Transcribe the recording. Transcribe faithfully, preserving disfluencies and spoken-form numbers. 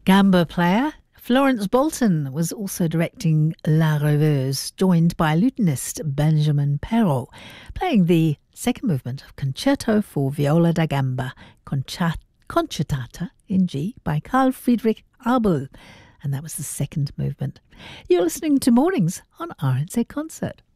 Gamba player Florence Bolton was also directing La Rêveuse, joined by lutenist Benjamin Perrault, playing the second movement of Concerto for Viola da Gamba, Concerta Concertata in G by Carl Friedrich Abel, and that was the second movement. You're listening to Mornings on R N Z Concert.